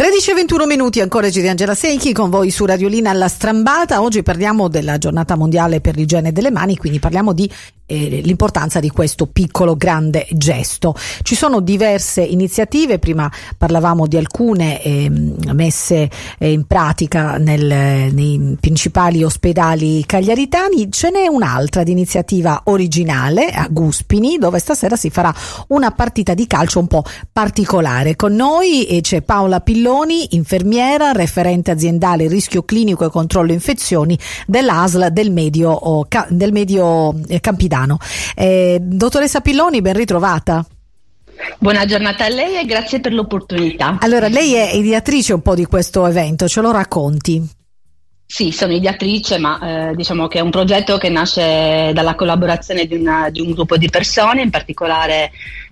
13:21 ancora di Angela Secchi con voi su Radiolina alla Strambata. Oggi parliamo della giornata mondiale per l'igiene delle mani, quindi parliamo di l'importanza di questo piccolo grande gesto. Ci sono diverse iniziative, prima parlavamo di alcune messe in pratica nei principali ospedali cagliaritani. Ce n'è un'altra di iniziativa originale a Guspini, dove stasera si farà una partita di calcio un po' particolare. Con noi c'è Paola Pilloni, infermiera, referente aziendale rischio clinico e controllo infezioni dell'ASL del Medio Campidano. Dottoressa Pilloni, ben ritrovata. Buona giornata a lei e grazie per l'opportunità. Allora, lei è ideatrice un po' di questo evento, ce lo racconti? Sì, sono ideatrice, ma diciamo che è un progetto che nasce dalla collaborazione di un gruppo di persone, in particolare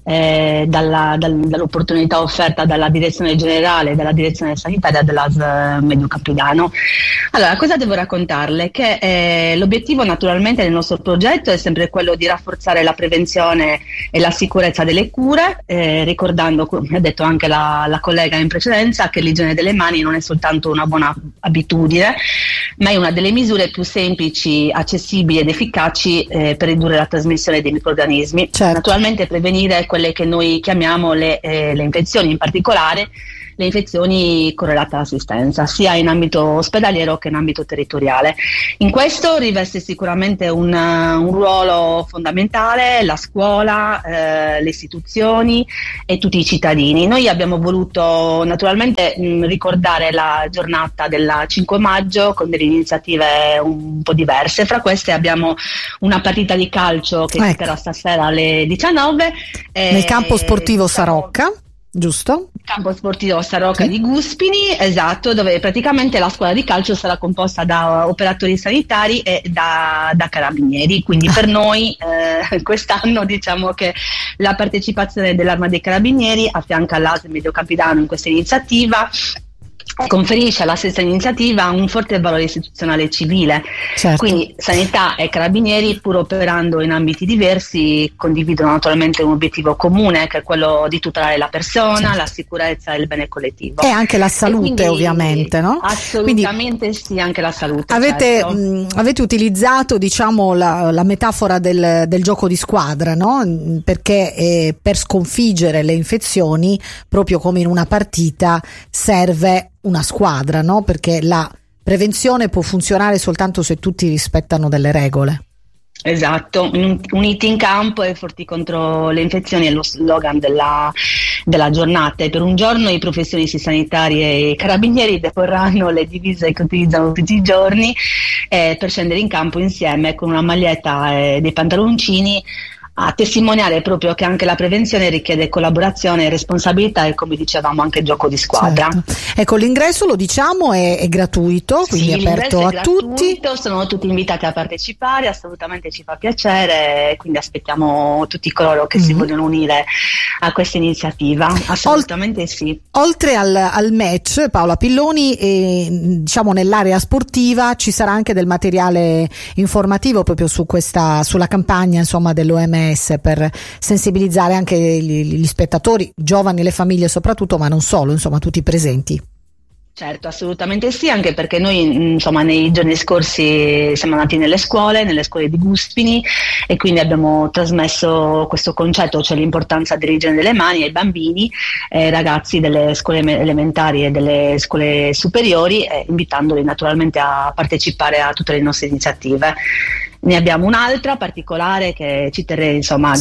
dall'opportunità offerta dalla direzione generale, dalla direzione sanitaria dell'ASL Medio Campidano. Allora, cosa devo raccontarle? Che l'obiettivo naturalmente del nostro progetto è sempre quello di rafforzare la prevenzione e la sicurezza delle cure, ricordando, come ha detto anche la collega in precedenza, che l'igiene delle mani non è soltanto una buona abitudine, ma è una delle misure più semplici, accessibili ed efficaci per ridurre la trasmissione dei microrganismi. Certo. Naturalmente prevenire quelle che noi chiamiamo le infezioni, in particolare le infezioni correlate all'assistenza, sia in ambito ospedaliero che in ambito territoriale. In questo riveste sicuramente un ruolo fondamentale la scuola, le istituzioni e tutti i cittadini. Noi abbiamo voluto naturalmente ricordare la giornata del 5 maggio con delle iniziative un po' diverse. Fra queste abbiamo una partita di calcio che si terrà stasera alle 19 nel campo sportivo Sarocca. Giusto? Campo sportivo Sarocca di Guspini, esatto, dove praticamente la squadra di calcio sarà composta da operatori sanitari e da carabinieri, quindi per noi quest'anno diciamo che la partecipazione dell'Arma dei Carabinieri affianca l'ASL Medio Campidano in questa iniziativa, conferisce alla stessa iniziativa un forte valore istituzionale e civile. Certo. Quindi sanità e carabinieri, pur operando in ambiti diversi, condividono naturalmente un obiettivo comune, che è quello di tutelare la persona, certo, la sicurezza e il bene collettivo. E anche la salute, quindi, ovviamente, no? Assolutamente quindi, sì, anche la salute. Avete utilizzato, diciamo, la metafora del gioco di squadra, no? Perché per sconfiggere le infezioni, proprio come in una partita, serve una squadra, no? Perché la prevenzione può funzionare soltanto se tutti rispettano delle regole. Esatto, uniti in campo e forti contro le infezioni è lo slogan della giornata, e per un giorno i professionisti sanitari e i carabinieri deporranno le divise che utilizzano tutti i giorni per scendere in campo insieme con una maglietta e dei pantaloncini, a testimoniare proprio che anche la prevenzione richiede collaborazione, responsabilità e, come dicevamo, anche gioco di squadra. Certo. Ecco, l'ingresso, lo diciamo, è gratuito, quindi sì, è aperto a tutti. Sono tutti invitati a partecipare, assolutamente ci fa piacere, quindi aspettiamo tutti coloro che si vogliono unire a questa iniziativa, assolutamente sì. Oltre al match, Paola Pilloni, diciamo nell'area sportiva ci sarà anche del materiale informativo proprio sulla campagna, insomma, dell'OMS, per sensibilizzare anche gli spettatori, giovani, le famiglie soprattutto, ma non solo, insomma, tutti presenti. Certo, assolutamente sì, anche perché noi insomma nei giorni scorsi siamo andati nelle scuole di Guspini, e quindi abbiamo trasmesso questo concetto, cioè l'importanza dell'igiene delle mani ai bambini e ragazzi delle scuole elementari e delle scuole superiori, invitandoli naturalmente a partecipare a tutte le nostre iniziative. Ne abbiamo un'altra particolare che ci terrei insomma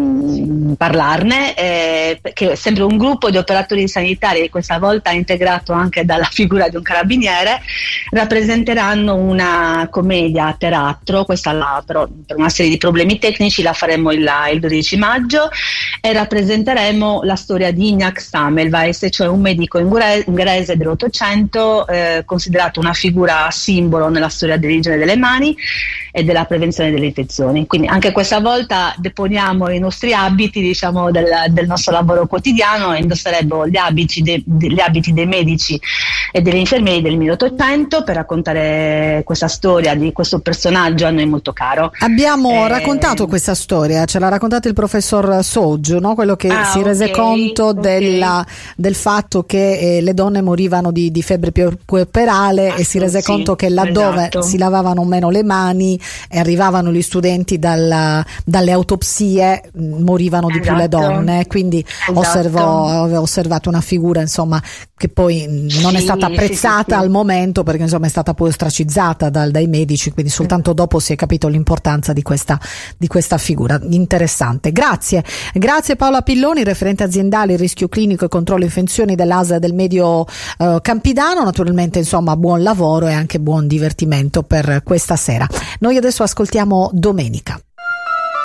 di parlarne, che è sempre un gruppo di operatori sanitari, questa volta integrato anche dalla figura di un carabiniere. Rappresenteranno una commedia a teatro, questa però per una serie di problemi tecnici la faremo il 12 maggio, e rappresenteremo la storia di Ignaz Semmelweis, cioè un medico ungherese dell'Ottocento, considerato una figura simbolo nella storia dell'igiene delle mani e della prevenzione delle infezioni. Quindi anche questa volta deponiamo i nostri abiti, diciamo, del nostro lavoro quotidiano, e indosseremo gli abiti dei medici e degli infermieri del 1800 per raccontare questa storia di questo personaggio a noi molto caro. Abbiamo raccontato questa storia, ce l'ha raccontato il professor Soggio, no? Quello che si rese conto del fatto che le donne morivano di febbre puerperale e si rese conto che laddove si lavavano meno le mani e arrivavano gli studenti dalle autopsie, morivano di più le donne, quindi aveva osservato una figura, insomma, che poi non è stata apprezzata al momento, perché insomma è stata poi ostracizzata dai medici, quindi soltanto dopo si è capito l'importanza di questa figura. Interessante. Grazie Paola Pilloni, referente aziendale rischio clinico e controllo infezioni dell'ASL del Medio Campidano. Naturalmente, insomma, buon lavoro e anche buon divertimento per questa sera. Noi adesso ascoltiamo Domenica.